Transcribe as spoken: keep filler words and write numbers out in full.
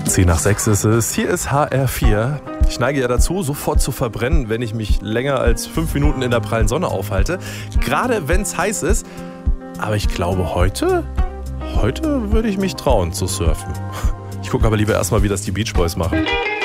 zehn nach sechs ist es. Hier ist H R vier. Ich neige ja dazu, sofort zu verbrennen, wenn ich mich länger als fünf Minuten in der prallen Sonne aufhalte. Gerade wenn es heiß ist. Aber ich glaube, heute, heute würde ich mich trauen zu surfen. Ich gucke aber lieber erstmal, wie das die Beach Boys machen.